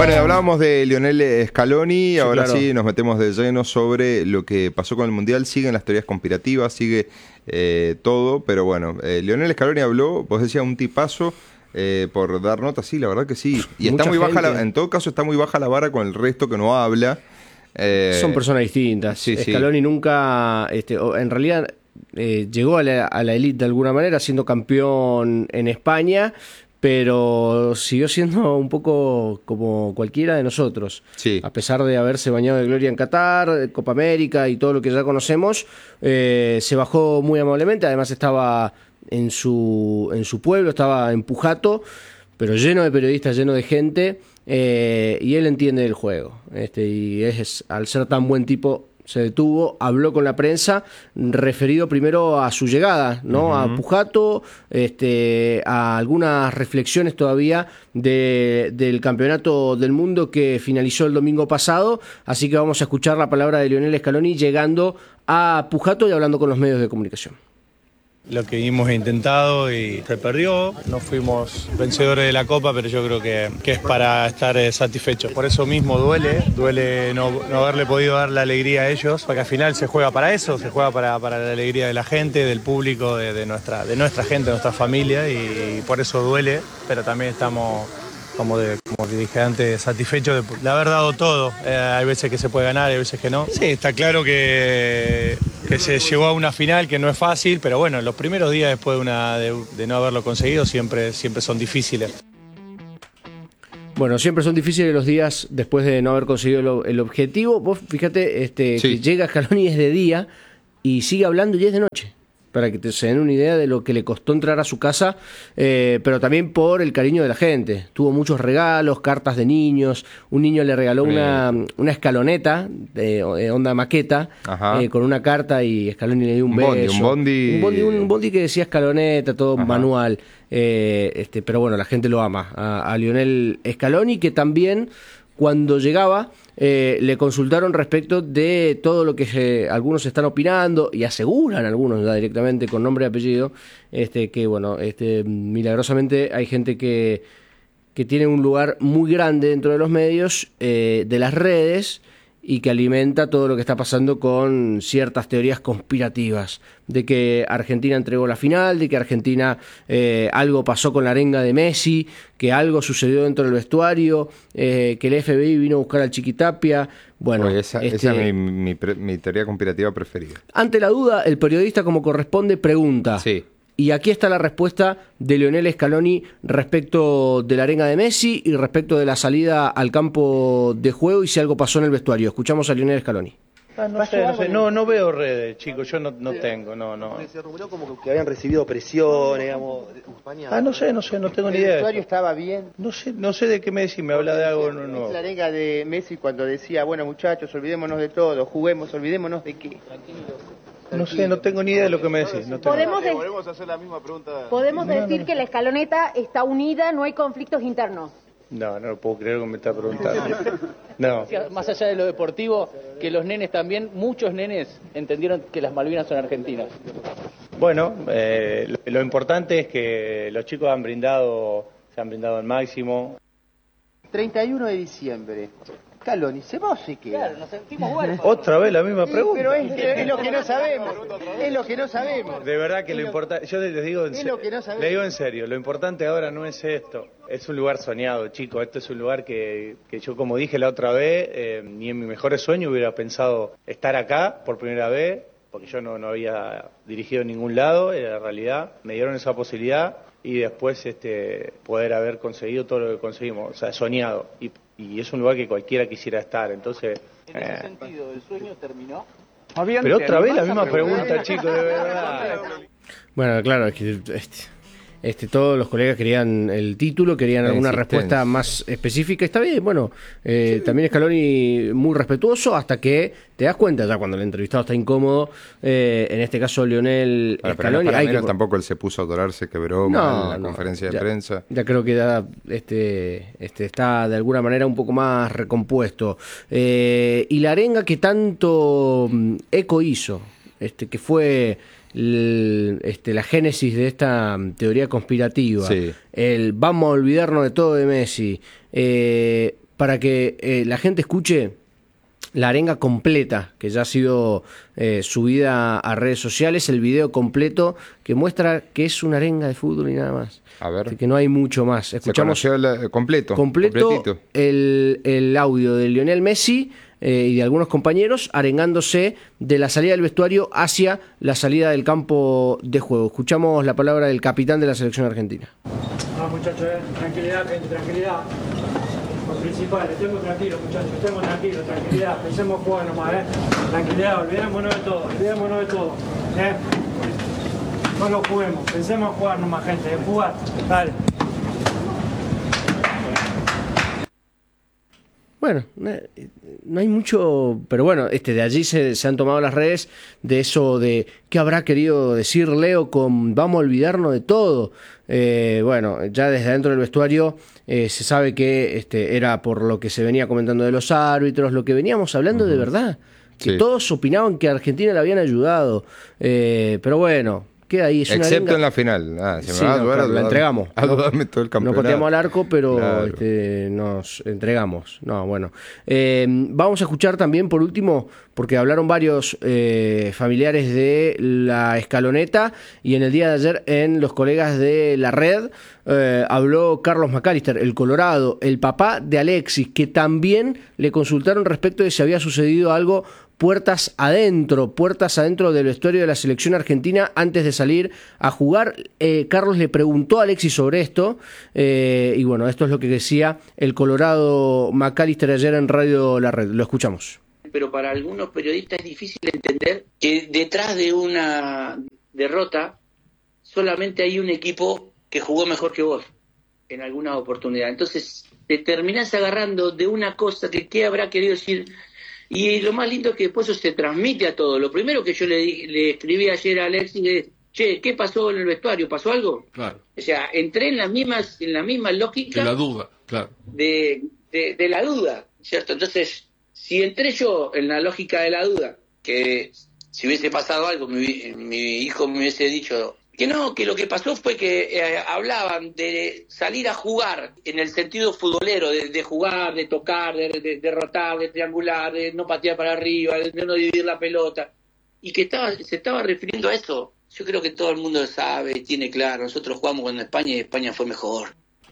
Bueno, hablábamos de Lionel Scaloni, ahora claro. sí nos metemos de lleno sobre lo que pasó con el Mundial. Siguen las teorías conspirativas, sigue todo, pero bueno, Lionel Scaloni habló, vos decías un tipazo por dar nota, sí, la verdad que sí. Y está muy baja, en todo caso está muy baja la vara con el resto que no habla. Son personas distintas. Sí, Scaloni nunca, en realidad llegó a la elite de alguna manera, siendo campeón en España, pero siguió siendo un poco como cualquiera de nosotros. Sí. A pesar de haberse bañado de gloria en Qatar, Copa América y todo lo que ya conocemos, se bajó muy amablemente. Además estaba en su pueblo, estaba en Pujato, pero lleno de periodistas, lleno de gente, y él entiende el juego. Y al ser tan buen tipo, se detuvo, habló con la prensa, referido primero a su llegada, ¿no? A Pujato, a algunas reflexiones todavía del campeonato del mundo que finalizó el domingo pasado. Así que vamos a escuchar la palabra de Lionel Scaloni llegando a Pujato y hablando con los medios de comunicación. Lo que hemos intentado y se perdió, no fuimos vencedores de la Copa, pero yo creo que es para estar satisfechos. Por eso mismo duele no haberle podido dar la alegría a ellos, porque al final se juega para eso, se juega para la alegría de la gente, del público, de nuestra gente, de nuestra familia, y por eso duele, pero también estamos, como dije antes, satisfechos de haber dado todo. Hay veces que se puede ganar, hay veces que no. Sí, está claro que se llegó a una final que no es fácil, pero bueno, los primeros días después de no haberlo conseguido siempre son difíciles. Bueno, siempre son difíciles los días después de no haber conseguido el objetivo. Vos fíjate que llega Scaloni es de día y sigue hablando y es de noche, para que se den una idea de lo que le costó entrar a su casa, pero también por el cariño de la gente. Tuvo muchos regalos, cartas de niños. Un niño le regaló una escaloneta de onda maqueta, con una carta, y Scaloni le dio un beso. Un bondi que decía escaloneta, todo manual. Pero bueno, la gente lo ama. A Lionel Scaloni, que también cuando llegaba le consultaron respecto de todo lo que algunos están opinando, y aseguran algunos ya directamente con nombre y apellido, que bueno, milagrosamente hay gente que tiene un lugar muy grande dentro de los medios, de las redes, y que alimenta todo lo que está pasando con ciertas teorías conspirativas, de que Argentina entregó la final, de que Argentina algo pasó con la arenga de Messi, que algo sucedió dentro del vestuario, que el FBI vino a buscar al Chiquitapia. Bueno, esa es mi teoría conspirativa preferida. Ante la duda, el periodista, como corresponde, pregunta. Sí. Y aquí está la respuesta de Lionel Scaloni respecto de la arenga de Messi y respecto de la salida al campo de juego y si algo pasó en el vestuario. Escuchamos a Lionel Scaloni. No veo redes, chicos, yo no tengo, no. Se rumoró como que habían recibido presión, digamos, España. No tengo ni idea. ¿El vestuario estaba bien? No sé de qué me decís, me habla de algo nuevo. La arenga de Messi cuando decía, bueno muchachos, olvidémonos de todo, juguemos, olvidémonos de qué. No sé, no tengo ni idea de lo que me decís. Volvemos a hacer la misma pregunta. Podemos decir que la escaloneta está unida, no hay conflictos internos. No puedo creer que me está preguntando. No. Más allá de lo deportivo, que los nenes también, muchos nenes entendieron que las Malvinas son argentinas. Bueno, lo importante es que los chicos se han brindado al máximo. 31 de diciembre. Scaloni, ¿se va o se queda? Claro, nos sentimos huérfanos. Otra vez la misma pregunta. Pero es lo que no sabemos. Es lo que no sabemos. De verdad que lo importante, yo les digo en serio, le digo en serio, lo importante ahora no es esto. Es un lugar soñado, chicos. Esto es un lugar que yo, como dije la otra vez, ni en mis mejores sueños hubiera pensado estar acá por primera vez, porque yo no había dirigido en ningún lado, en la realidad. Me dieron esa posibilidad y después poder haber conseguido todo lo que conseguimos, o sea, soñado. Y es un lugar que cualquiera quisiera estar, entonces... En ese sentido, ¿el sueño terminó? Pero otra vez la misma pregunta, chicos, de verdad. Bueno, claro, es que todos los colegas querían el título, querían alguna respuesta más específica. Está bien, bueno, también Scaloni muy respetuoso, hasta que te das cuenta ya cuando el entrevistado está incómodo, en este caso Lionel Scaloni. Tampoco él se puso a adorar, se quebró en la conferencia de prensa. Ya creo que ya está de alguna manera un poco más recompuesto. Y la arenga que tanto eco hizo, que fue... la génesis de esta teoría conspirativa, el vamos a olvidarnos de todo de Messi, para que la gente escuche la arenga completa, que ya ha sido subida a redes sociales, el video completo que muestra que es una arenga de fútbol y nada más. A ver. Que no hay mucho más. Escuchamos completo el audio de Lionel Messi y de algunos compañeros arengándose de la salida del vestuario hacia la salida del campo de juego. Escuchamos la palabra del capitán de la selección argentina. No, muchachos, tranquilidad, gente, tranquilidad. Lo principal, estemos tranquilos, muchachos, estemos tranquilos, tranquilidad, pensemos jugar nomás, tranquilidad, olvidémonos de todo, no lo juguemos, pensemos jugar nomás, gente, jugar, dale. Bueno, no hay mucho, pero bueno, de allí se han tomado las redes de eso de qué habrá querido decir Leo con vamos a olvidarnos de todo. Bueno, ya desde dentro del vestuario se sabe que era por lo que se venía comentando de los árbitros, lo que veníamos hablando de verdad, que todos opinaban que a Argentina le habían ayudado, pero bueno, queda ahí. Excepto en la final. La entregamos. A dudarme todo el campeonato. No pateamos al arco, pero claro. Nos entregamos. No, bueno. Vamos a escuchar también, por último, porque hablaron varios familiares de la escaloneta, y en el día de ayer en Los Colegas de la Red habló Carlos McAllister, el Colorado, el papá de Alexis, que también le consultaron respecto de si había sucedido algo puertas adentro del vestuario de la selección argentina antes de salir a jugar. Carlos le preguntó a Alexis sobre esto, y bueno, esto es lo que decía el Colorado McAllister ayer en Radio La Red. Lo escuchamos. Pero para algunos periodistas es difícil entender que detrás de una derrota solamente hay un equipo que jugó mejor que vos en alguna oportunidad. Entonces te terminás agarrando de una cosa que qué habrá querido decir. Y lo más lindo es que después eso se transmite a todo. Lo primero que yo le escribí ayer a Alexis es: che, ¿qué pasó en el vestuario? ¿Pasó algo? Claro. O sea, entré en la misma lógica de la duda, claro. De la duda, ¿cierto? Entonces, si entré yo en la lógica de la duda, que si hubiese pasado algo, mi hijo me hubiese dicho que no, que lo que pasó fue que hablaban de salir a jugar en el sentido futbolero, de jugar, de tocar, de derrotar, de triangular, de no patear para arriba, de no dividir la pelota, y que se estaba refiriendo a eso. Yo creo que todo el mundo sabe, tiene claro. Nosotros jugamos con España y España fue mejor.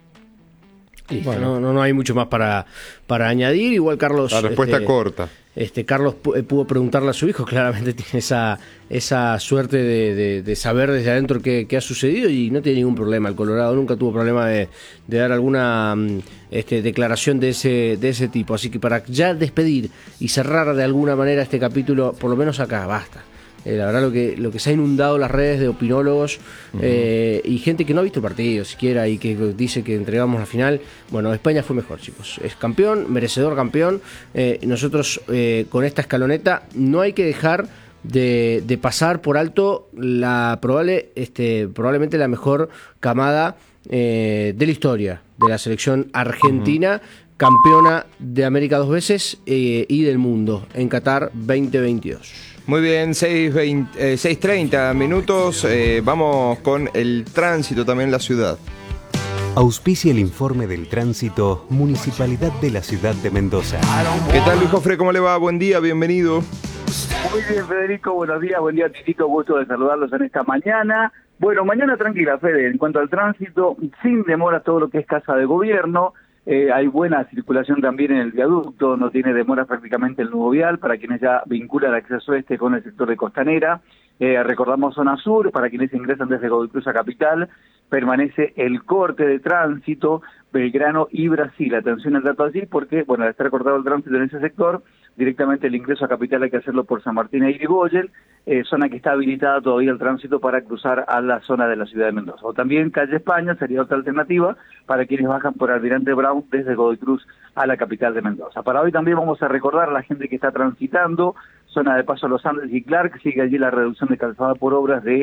Bueno, no hay mucho más para añadir. Igual Carlos... La respuesta corta. Carlos pudo preguntarle a su hijo, claramente tiene esa suerte de saber desde adentro qué ha sucedido, y no tiene ningún problema. El Colorado nunca tuvo problema de dar alguna declaración de ese tipo. Así que para ya despedir y cerrar de alguna manera este capítulo, por lo menos acá, basta. La verdad, lo que se ha inundado las redes de opinólogos y gente que no ha visto el partido siquiera y que dice que entregamos la final. Bueno, España fue mejor, chicos. Es campeón, merecedor campeón. Nosotros con esta escaloneta no hay que dejar de pasar por alto probablemente la mejor camada de la historia de la selección argentina, campeona de América 2 veces y del mundo en Qatar 2022. Muy bien, 6:30 minutos, vamos con el tránsito también en la ciudad. Auspicia el informe del tránsito Municipalidad de la Ciudad de Mendoza. ¿Qué tal, Luis Jofre? ¿Cómo le va? Buen día, bienvenido. Muy bien, Federico, buenos días, buen día, Titito, gusto de saludarlos en esta mañana. Bueno, mañana tranquila, Fede, en cuanto al tránsito, sin demora todo lo que es Casa de Gobierno. Hay buena circulación también en el viaducto, no tiene demora prácticamente el nuevo vial para quienes ya vinculan el acceso con el sector de Costanera. Recordamos zona sur, para quienes ingresan desde Godoy Cruz a Capital, permanece el corte de tránsito Belgrano y Brasil. Atención al dato allí porque, bueno, al estar cortado el tránsito en ese sector, directamente el ingreso a Capital hay que hacerlo por San Martín e Irigoyen, zona que está habilitada todavía el tránsito para cruzar a la zona de la ciudad de Mendoza. O también calle España sería otra alternativa para quienes bajan por Almirante Brown desde Godoy Cruz a la capital de Mendoza. Para hoy también vamos a recordar a la gente que está transitando, zona de Paso a los Andes y Clark, sigue allí la reducción de calzada por obras de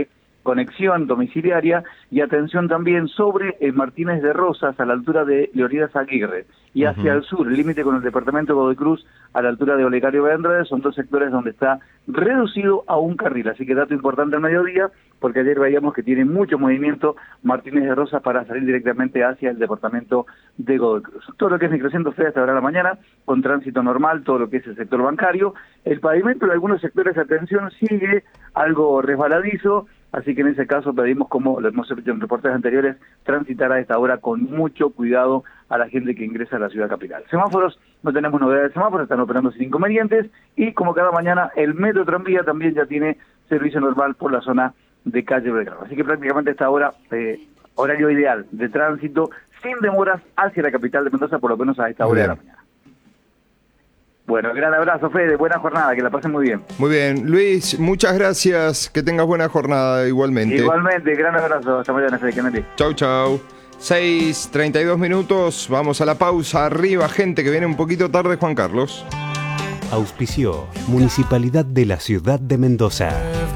conexión domiciliaria, y atención también sobre Martínez de Rosas, a la altura de Leonidas Aguirre, y hacia el sur, el límite con el departamento de Godoy Cruz, a la altura de Olegario Andrade, son 2 sectores donde está reducido a un carril. Así que dato importante al mediodía, porque ayer veíamos que tiene mucho movimiento Martínez de Rosas para salir directamente hacia el departamento de Godoy Cruz. Todo lo que es microcentro Fede hasta ahora de la mañana, con tránsito normal, todo lo que es el sector bancario. El pavimento de algunos sectores, atención, sigue algo resbaladizo, así que en ese caso pedimos, como lo hemos hecho en reportes anteriores, transitar a esta hora con mucho cuidado a la gente que ingresa a la ciudad capital. Semáforos, no tenemos novedades de semáforos, están operando sin inconvenientes, y como cada mañana el metro tranvía también ya tiene servicio normal por la zona de calle Belgrano. Así que prácticamente esta hora, horario ideal de tránsito, sin demoras hacia la capital de Mendoza, por lo menos a esta hora de la mañana. Bueno, gran abrazo, Fede, buena jornada, que la pasen muy bien. Muy bien, Luis, muchas gracias, que tengas buena jornada igualmente. Igualmente, gran abrazo, hasta mañana, Fede, que me Chau, chau. 6:32 minutos, vamos a la pausa. Arriba, gente que viene un poquito tarde, Juan Carlos. Auspició Municipalidad de la Ciudad de Mendoza.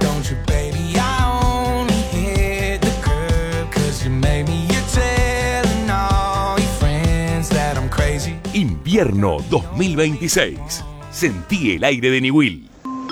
Invierno 2026. Sentí el aire de Niwil.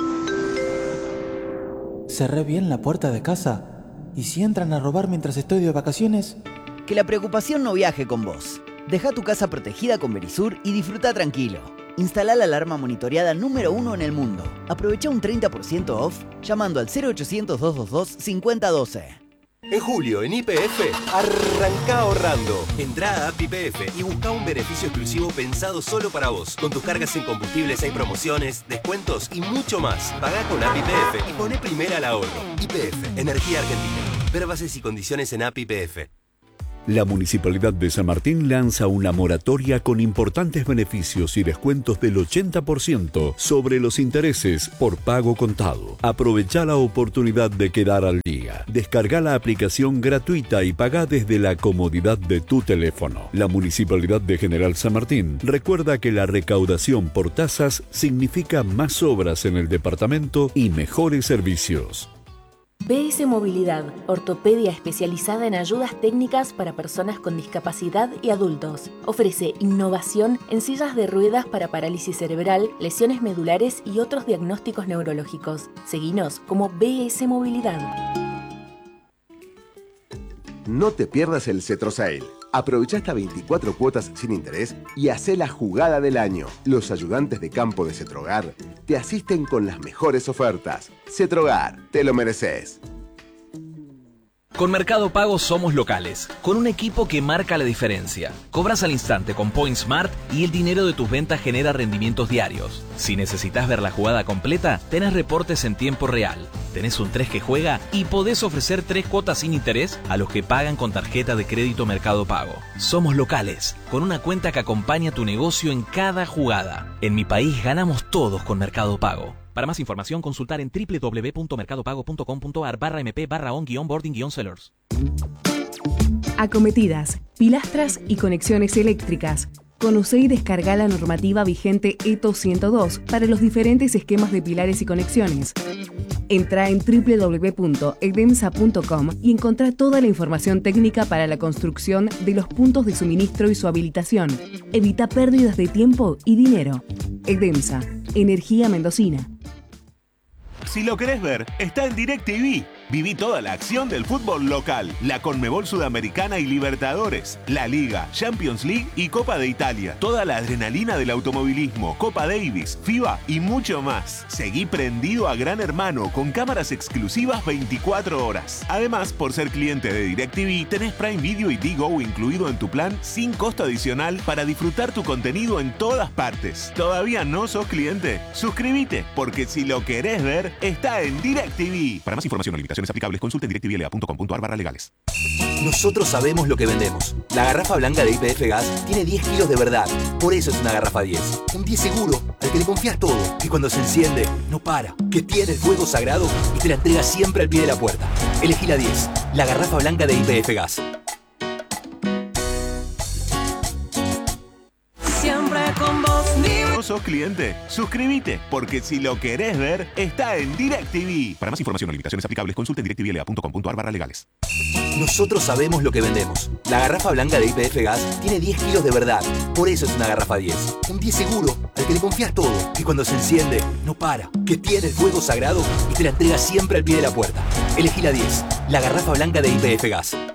Cerré bien la puerta de casa. ¿Y si entran a robar mientras estoy de vacaciones? Que la preocupación no viaje con vos. Deja tu casa protegida con Verisur y disfruta tranquilo. Instala la alarma monitoreada número 1 en el mundo. Aprovecha un 30% off llamando al 0800-222-5012. En julio, en YPF, arranca ahorrando. Entrá a App YPF y busca un beneficio exclusivo pensado solo para vos. Con tus cargas en combustibles hay promociones, descuentos y mucho más. Pagá con App YPF y poné primera al ahorro. YPF, Energía Argentina. Ver bases y condiciones en App YPF. La Municipalidad de San Martín lanza una moratoria con importantes beneficios y descuentos del 80% sobre los intereses por pago contado. Aprovecha la oportunidad de quedar al día. Descarga la aplicación gratuita y paga desde la comodidad de tu teléfono. La Municipalidad de General San Martín recuerda que la recaudación por tasas significa más obras en el departamento y mejores servicios. BS Movilidad, ortopedia especializada en ayudas técnicas para personas con discapacidad y adultos. Ofrece innovación en sillas de ruedas para parálisis cerebral, lesiones medulares y otros diagnósticos neurológicos. Seguinos como BS Movilidad. No te pierdas el Cetrosail. Aprovecha hasta 24 cuotas sin interés y hacé la jugada del año. Los ayudantes de campo de Cetrogar te asisten con las mejores ofertas. Cetrogar, te lo mereces. Con Mercado Pago somos locales, con un equipo que marca la diferencia. Cobras al instante con Point Smart y el dinero de tus ventas genera rendimientos diarios. Si necesitas ver la jugada completa, tenés reportes en tiempo real. Tenés un 3 que juega y podés ofrecer 3 cuotas sin interés a los que pagan con tarjeta de crédito Mercado Pago. Somos locales, con una cuenta que acompaña tu negocio en cada jugada. En mi país ganamos todos con Mercado Pago. Para más información, consultar en www.mercadopago.com.ar/mp/on-boarding-sellers. Acometidas, pilastras y conexiones eléctricas. Conoce y descarga la normativa vigente ETO 102 para los diferentes esquemas de pilares y conexiones. Entra en www.edemsa.com y encontrá toda la información técnica para la construcción de los puntos de suministro y su habilitación. Evita pérdidas de tiempo y dinero. Edemsa, energía mendocina. Si lo querés ver, está en DirecTV. Viví toda la acción del fútbol local, la Conmebol Sudamericana y Libertadores, la Liga, Champions League y Copa de Italia. Toda la adrenalina del automovilismo, Copa Davis, FIBA y mucho más. Seguí prendido a Gran Hermano con cámaras exclusivas 24 horas. Además, por ser cliente de DirecTV, tenés Prime Video y Digo incluido en tu plan sin costo adicional para disfrutar tu contenido en todas partes. ¿Todavía no sos cliente? Suscríbete, porque si lo querés ver, está en DirecTV. Para más información o limitaciones aplicables, consulte en directvla.com.ar/legales. Nosotros sabemos lo que vendemos. La garrafa blanca de YPF Gas tiene 10 kilos de verdad. Por eso es una garrafa 10. Un 10 seguro, al que le confías todo. Y cuando se enciende, no para. Que tiene el fuego sagrado y te la entrega siempre al pie de la puerta. Elegí la 10. La garrafa blanca de YPF Gas. Siempre con vos, sos cliente? Suscríbete, porque si lo querés ver, está en DirecTV. Para más información o limitaciones aplicables, consulte en directvla.com.ar/legales. Nosotros sabemos lo que vendemos. La garrafa blanca de YPF Gas tiene 10 kilos de verdad. Por eso es una garrafa 10. Un 10 seguro, al que le confías todo. Que cuando se enciende, no para. Que tiene el fuego sagrado y te la entrega siempre al pie de la puerta. Elegí la 10, la garrafa blanca de YPF Gas.